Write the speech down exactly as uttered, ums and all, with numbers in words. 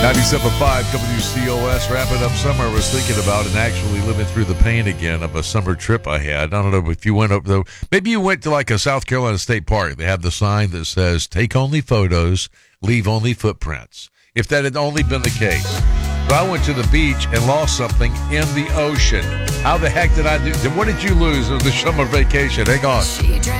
ninety-seven point five W C O S, wrapping up summer. I was thinking about and actually living through the pain again of a summer trip I had. I don't know if you went up, though. Maybe you went to like a South Carolina State Park. They have the sign that says, take only photos, leave only footprints. If that had only been the case. But I went to the beach and lost something in the ocean. How the heck did I do? What did you lose on the summer vacation? Hang on.